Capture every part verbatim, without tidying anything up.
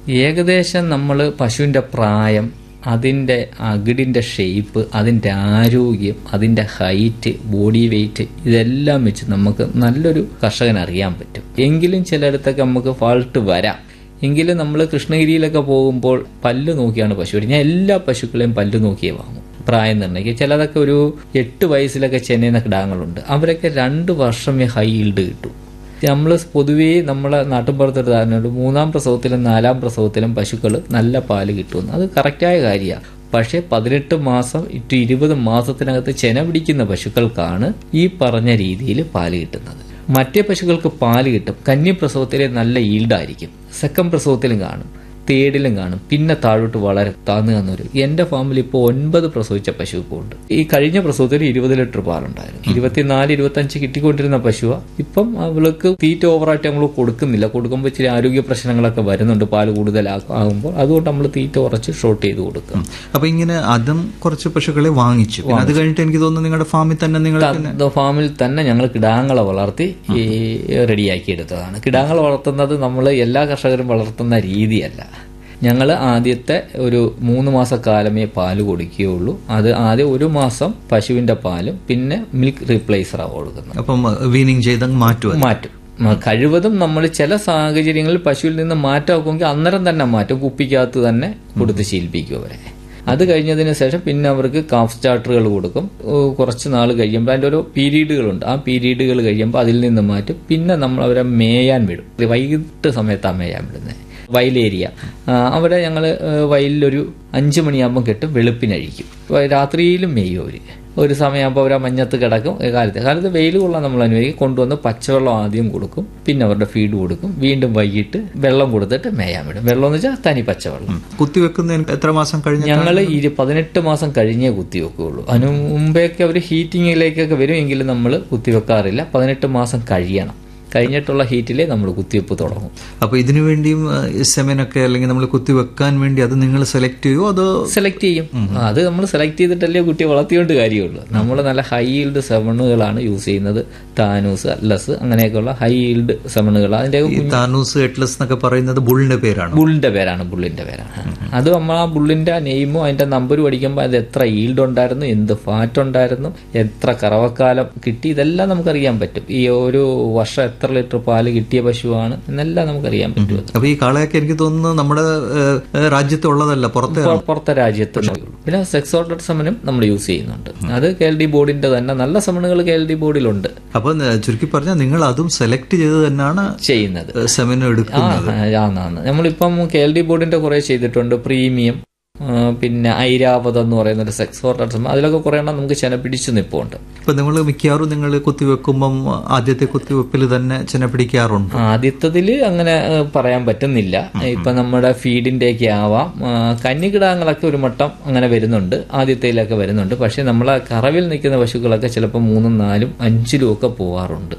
ഏകദേശം നമ്മൾ പശുവിൻ്റെ പ്രായം, അതിൻ്റെ അകിടിൻ്റെ ഷേപ്പ്, അതിൻ്റെ ആരോഗ്യം, അതിൻ്റെ ഹൈറ്റ്, ബോഡി വെയ്റ്റ്, ഇതെല്ലാം വെച്ച് നമുക്ക് നല്ലൊരു കർഷകൻ അറിയാൻ പറ്റും. എങ്കിലും ചിലയിടത്തൊക്കെ നമുക്ക് ഫാൾട്ട് വരാം. എങ്കിലും നമ്മൾ കൃഷ്ണഗിരിയിലൊക്കെ പോകുമ്പോൾ പല്ല് നോക്കിയാണ് പശു. ഞാൻ എല്ലാ പശുക്കളെയും പല്ല് നോക്കിയേ വാങ്ങും പ്രായം നിർണ്ണയിക്കുക. ചിലതൊക്കെ ഒരു എട്ട് വയസ്സിലൊക്കെ ചെന്നൈന്ന കിടാങ്ങളുണ്ട്. അവരൊക്കെ രണ്ട് വർഷമേ ഹൈ ഈൽഡ് കിട്ടും. നമ്മൾ പൊതുവേ നമ്മളെ നാട്ടിൻപുറത്തൊരു ധാരണയുണ്ട്, മൂന്നാം പ്രസവത്തിലും നാലാം പ്രസവത്തിലും പശുക്കൾ നല്ല പാല് കിട്ടുമെന്ന്. അത് കറക്റ്റായ കാര്യമാണ്. പക്ഷേ പതിനെട്ട് മാസം ടു ഇരുപത് മാസത്തിനകത്ത് ചെന പിടിക്കുന്ന പശുക്കൾക്കാണ് ഈ പറഞ്ഞ രീതിയിൽ പാല് കിട്ടുന്നത്. മറ്റേ പശുക്കൾക്ക് പാല് കിട്ടും, കന്നി പ്രസവത്തിലെ നല്ല ഈൽഡായിരിക്കും, സെക്കൻഡ് പ്രസവത്തിലും കാണും, തേടിലും കാണും, പിന്നെ താഴോട്ട് വളരെ താന്നു തന്നൊരു. എന്റെ ഫാമിൽ ഇപ്പോൾ ഒൻപത് പ്രസവിച്ച പശു ഇപ്പോൾ ഉണ്ട്. ഈ കഴിഞ്ഞ പ്രസവത്തിൽ ഇരുപത് ലിറ്റർ പാലുണ്ടായിരുന്നു. ഇരുപത്തിനാല് ഇരുപത്തി അഞ്ച് കിട്ടിക്കൊണ്ടിരുന്ന പശുവാ. ഇപ്പം അവൾക്ക് തീറ്റ ഓവറായിട്ട് നമ്മൾ കൊടുക്കുന്നില്ല. കൊടുക്കുമ്പോൾ ഇച്ചിരി ആരോഗ്യ പ്രശ്നങ്ങളൊക്കെ വരുന്നുണ്ട് പാല് കൂടുതലാകുമ്പോൾ. അതുകൊണ്ട് നമ്മൾ തീറ്റ കുറച്ച് ഷോർട്ട് ചെയ്ത് കൊടുക്കും. അപ്പൊ ഇങ്ങനെ അതും കുറച്ച് പശുക്കളെ വാങ്ങിച്ചു. അത് കഴിഞ്ഞിട്ട് എനിക്ക് തോന്നുന്നു നിങ്ങളുടെ ഫാമിൽ തന്നെ നിങ്ങൾ ഫാമിൽ തന്നെ ഞങ്ങൾ കിടാങ്ങളെ വളർത്തി ഈ റെഡിയാക്കി എടുത്തതാണ്. കിടാങ്ങളെ വളർത്തുന്നത് നമ്മൾ എല്ലാ കർഷകരും വളർത്തുന്ന രീതിയല്ല. ഞങ്ങൾ ആദ്യത്തെ ഒരു മൂന്ന് മാസക്കാലമേ പാല് കൊടുക്കുകയുള്ളൂ. അത് ആദ്യം ഒരു മാസം പശുവിന്റെ പാലും പിന്നെ മിൽക്ക് റീപ്ലേസറാണ് കൊടുക്കുന്നത്. അപ്പം വീനിങ് ചെയ്ത് മാറ്റും മാറ്റും കഴിവതും നമ്മൾ ചില സാഹചര്യങ്ങളിൽ പശുവിൽ നിന്ന് മാറ്റാക്കുമെങ്കിൽ അന്നേരം തന്നെ മാറ്റും. കുപ്പിക്കകത്ത് തന്നെ കൊടുത്ത് ശീലിപ്പിക്കും അവരെ. അത് കഴിഞ്ഞതിന് ശേഷം പിന്നെ അവർക്ക് കാഫ് സ്റ്റാർട്ടറുകൾ കൊടുക്കും. കുറച്ച് നാൾ കഴിയുമ്പോൾ അതിൻ്റെ ഓരോ പീരീഡുകളുണ്ട്. ആ പീരീഡുകൾ കഴിയുമ്പോൾ അതിൽ നിന്ന് മാറ്റും. പിന്നെ നമ്മൾ അവരെ മേയാൻ വിടും. വൈകിട്ട് സമയത്താണ് മേയാൻ വിടുന്നത്. വയലേരിയ അവിടെ ഞങ്ങൾ വയലിലൊരു അഞ്ച് മണിയാകുമ്പോൾ കെട്ടും, വെളുപ്പിനഴിക്കും. രാത്രിയിലും മേയും അവർ. ഒരു സമയമാകുമ്പോൾ അവർ ആ മഞ്ഞത്ത് കിടക്കും. കാലത്ത് കാലത്ത് വെയിൽ കൊള്ളാൻ നമ്മൾ അനുവദിക്കും. കൊണ്ടുവന്ന് പച്ചവെള്ളം ആദ്യം കൊടുക്കും, പിന്നെ അവരുടെ ഫീഡ് കൊടുക്കും. വീണ്ടും വൈകിട്ട് വെള്ളം കൊടുത്തിട്ട് മേയാൻ വിടും. വെള്ളം എന്ന് വെച്ചാൽ തനി പച്ചവെള്ളം. കുത്തിവെക്കുന്ന എത്ര മാസം കഴിഞ്ഞ്? ഞങ്ങൾ ഇരു പതിനെട്ട് മാസം കഴിഞ്ഞേ കുത്തിവെക്കുകയുള്ളൂ. അതിന് മുമ്പേയൊക്കെ അവർ ഹീറ്റിങ്ങിലേക്കൊക്കെ വരും, എങ്കിലും നമ്മൾ കുത്തിവെക്കാറില്ല. പതിനെട്ട് മാസം കഴിയണം. കഴിഞ്ഞിട്ടുള്ള ഹീറ്റിലെ നമ്മൾ കുത്തിവെപ്പ് തുടങ്ങും. അപ്പൊ ഇതിനു വേണ്ടിയും സെമനൊക്കെ അല്ലെങ്കിൽ നമ്മൾ കുത്തിവെക്കാൻ വേണ്ടി അത് നിങ്ങൾ സെലക്ട് ചെയ്യുമോ? അതോ സെലക്ട് ചെയ്യും. അത് നമ്മൾ സെലക്ട് ചെയ്തിട്ടല്ലേ കുട്ടിയെ വളർത്തിയോണ്ട് കാര്യമുള്ളൂ. നമ്മൾ നല്ല ഹൈ ഈൽഡ് സെമണുകളാണ് യൂസ് ചെയ്യുന്നത്. താനൂസ്, അറ്റ്ലസ്, അങ്ങനെയൊക്കെയുള്ള ഹൈ ഈൽഡ് സെമണുകൾ. അതിന്റെ താനൂസ്, അറ്റ്ലസ് എന്നൊക്കെ പറയുന്നത് ബുള്ളിന്റെ പേരാണ്. ബുള്ളിന്റെ പേരാണ് ബുള്ളിന്റെ പേരാണ് അത് നമ്മൾ ആ ബുള്ളിന്റെ നെയിമും അതിന്റെ നമ്പരും അടിക്കുമ്പോൾ അത് എത്ര ഈൽഡ് ഉണ്ടായിരുന്നു, എന്ത് ഫാറ്റ് ഉണ്ടായിരുന്നു, എത്ര കറവക്കാലം കിട്ടി, ഇതെല്ലാം നമുക്കറിയാൻ പറ്റും. ഈ ഒരു വർഷം എത്ര ലിറ്റർ പാല് കിട്ടിയ പശുവാണ് എന്നെല്ലാം നമുക്കറിയാൻ പറ്റും. അപ്പൊ ഈ കാളയൊക്കെ എനിക്ക് തോന്നുന്നു നമ്മുടെ രാജ്യത്തുള്ളതല്ല, പുറത്തെ പുറത്തെ രാജ്യത്തുള്ളൂ. പിന്നെ സെക്സ് ഓർഡർ സെമനും നമ്മൾ യൂസ് ചെയ്യുന്നുണ്ട്. അത് കെ എൽ ഡി ബോർഡിന്റെ തന്നെ നല്ല സെമനുകൾ കെ എൽ ഡി ബോർഡിലുണ്ട്. അപ്പൊ ചുരുക്കി പറഞ്ഞാൽ നിങ്ങൾ അതും സെലക്ട് ചെയ്ത് തന്നെയാണ് ചെയ്യുന്നത്, സെമനും എടുക്കുന്നത്. നമ്മളിപ്പം കെ എൽ ഡി ബോർഡിന്റെ കുറെ ചെയ്തിട്ടുണ്ട്. പ്രീമിയം, പിന്നെ ഐരാവതം എന്ന് പറയുന്ന ഒരു സെക്സ് ഓർഡർ സെമൻ, അതിലൊക്കെ കുറെ എണ്ണം നമുക്ക് ചെന പിടിച്ചു നിൽപ്പുണ്ട്. ഇപ്പൊ നിങ്ങൾ മിക്കവാറും നിങ്ങൾ കുത്തിവെക്കുമ്പം ആദ്യത്തെ കുത്തിവെപ്പിൽ തന്നെ ചെന പിടിക്കാറുണ്ട്? ആദ്യത്തതിൽ അങ്ങനെ പറയാൻ പറ്റുന്നില്ല. ഇപ്പൊ നമ്മുടെ ഫീഡിന്റെ ഒക്കെ ആവാം. കന്നിക്കിടാങ്ങളൊക്കെ ഒരു മട്ടം അങ്ങനെ വരുന്നുണ്ട്, ആദ്യത്തേലൊക്കെ വരുന്നുണ്ട്. പക്ഷെ നമ്മളെ കറവിൽ നിൽക്കുന്ന പശുക്കളൊക്കെ ചിലപ്പോൾ മൂന്നും നാലും അഞ്ചിലും ഒക്കെ പോവാറുണ്ട്.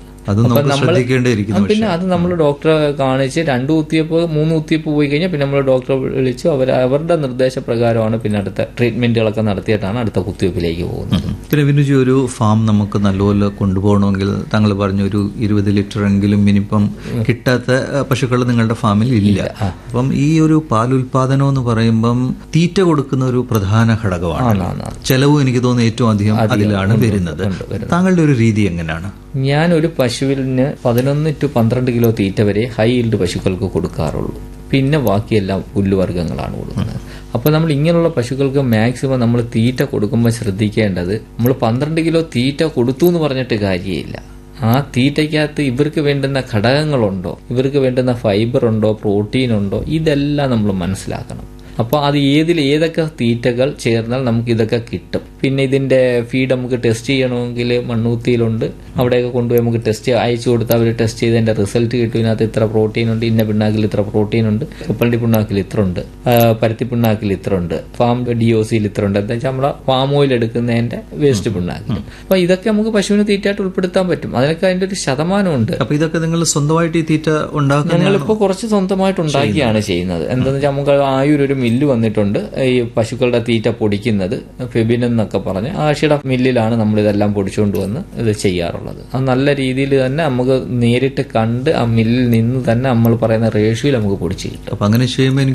പിന്നെ അത് നമ്മൾ ഡോക്ടറെ കാണിച്ച് രണ്ട് കുത്തിയപ്പ് മൂന്ന് കുത്തിയപ്പ് പോയി കഴിഞ്ഞാൽ പിന്നെ നമ്മൾ ഡോക്ടറെ വിളിച്ചു അവർ അവരുടെ നിർദ്ദേശപ്രകാരമാണ് പിന്നെ അടുത്ത ട്രീറ്റ്മെന്റുകളൊക്കെ നടത്തിയിട്ടാണ് അടുത്ത കുത്തിവെപ്പിലേക്ക് പോകുന്നത്. പിന്നെ വിനുജി, ഒരു ഫാം നമുക്ക് നല്ലപോലെ കൊണ്ടുപോകണമെങ്കിൽ താങ്കൾ പറഞ്ഞു ഒരു ഇരുപത് ലിറ്റർ എങ്കിലും മിനിമം കിട്ടാത്ത പശുക്കൾ നിങ്ങളുടെ ഫാമിൽ ഇല്ല. അപ്പം ഈ ഒരു പാലുൽപാദനം എന്ന് പറയുമ്പം തീറ്റ കൊടുക്കുന്ന ഒരു പ്രധാന ഘടകമാണ്. ചെലവും എനിക്ക് തോന്നുന്നു ഏറ്റവും അധികം അതിലാണ് വരുന്നത്. താങ്കളുടെ ഒരു രീതി എങ്ങനെയാണ്? ഞാൻ ഒരു പശുവിന് പതിനൊന്ന് ടു പന്ത്രണ്ട് കിലോ തീറ്റ വരെ ഹൈ ഈൽഡ് പശുക്കൾക്ക് കൊടുക്കാറുള്ളൂ. പിന്നെ ബാക്കിയെല്ലാം പുല്ലുവർഗ്ഗങ്ങളാണ് കൊടുക്കുന്നത്. അപ്പോൾ നമ്മൾ ഇങ്ങനെയുള്ള പശുക്കൾക്ക് മാക്സിമം നമ്മൾ തീറ്റ കൊടുക്കുമ്പോൾ ശ്രദ്ധിക്കേണ്ടത്, നമ്മൾ പന്ത്രണ്ട് കിലോ തീറ്റ കൊടുത്തു എന്ന് പറഞ്ഞിട്ട് കാര്യമില്ല. ആ തീറ്റയ്ക്കകത്ത് ഇവർക്ക് വേണ്ടുന്ന ഘടകങ്ങളുണ്ടോ, ഇവർക്ക് വേണ്ടുന്ന ഫൈബർ ഉണ്ടോ, പ്രോട്ടീൻ ഉണ്ടോ, ഇതെല്ലാം നമ്മൾ മനസ്സിലാക്കണം. അപ്പോൾ അത് ഏതിൽ ഏതൊക്കെ തീറ്റകൾ ചേർന്നാൽ നമുക്ക് ഇതൊക്കെ കിട്ടും. പിന്നെ ഇതിന്റെ ഫീഡ് നമുക്ക് ടെസ്റ്റ് ചെയ്യണമെങ്കിൽ മണ്ണൂത്തിയിലുണ്ട്, അവിടെയൊക്കെ കൊണ്ടുപോയി നമുക്ക് ടെസ്റ്റ് അയച്ചു കൊടുത്താൽ അവർ ടെസ്റ്റ് ചെയ്തതിന്റെ റിസൾട്ട് കിട്ടും. ഇതിനകത്ത് ഇത്ര പ്രോട്ടീൻ ഉണ്ട്, ഇന്ന പിണ്ണാക്കിൽ ഇത്ര പ്രോട്ടീൻ ഉണ്ട്, കപ്പലണ്ടി പിണ്ണാക്കിൽ ഇത്ര ഉണ്ട്, പരുത്തി പിണ്ണാക്കിൽ ഇത്ര ഉണ്ട്, ഫാം ഡി ഒ സിയിൽ ഇത്ര ഉണ്ട്. എന്താ വെച്ചാൽ നമ്മളെ ഫാം ഓയിൽ എടുക്കുന്നതിന്റെ വേസ്റ്റ് പിണ്ണാക്കിൽ. അപ്പൊ ഇതൊക്കെ നമുക്ക് പശുവിന് തീറ്റയായിട്ട് ഉൾപ്പെടുത്താൻ പറ്റും. അതിനൊക്കെ അതിന്റെ ഒരു ശതമാനമുണ്ട്. അപ്പൊ ഇതൊക്കെ നിങ്ങൾ സ്വന്തമായിട്ട് ഈ തീറ്റ ഉണ്ടാക്കുക? ഞങ്ങളിപ്പോ കുറച്ച് സ്വന്തമായിട്ട് ഉണ്ടാക്കിയാണ് ചെയ്യുന്നത്. എന്താണെന്ന് വെച്ചാൽ നമുക്ക് ആയൂരൊരു മില്ല് വന്നിട്ടുണ്ട് ഈ പശുക്കളുടെ തീറ്റ പൊടിക്കുന്നത്, ഫെബിൻ എന്നൊക്കെ പറഞ്ഞ് ആഷിയുടെ മില്ലിലാണ് നമ്മൾ ഇതെല്ലാം പൊടിച്ചുകൊണ്ട് വന്ന് ഇത് ചെയ്യാറുള്ളത്. അത് നല്ല രീതിയിൽ തന്നെ നമുക്ക് നേരിട്ട് കണ്ട് ആ മില്ലിൽ നിന്ന് തന്നെ നമ്മൾ പറയുന്ന റേഷ്യോയിൽ നമുക്ക് പൊടിച്ച് കിട്ടും. അപ്പൊ അങ്ങനെ ചെയ്യുമ്പോൾ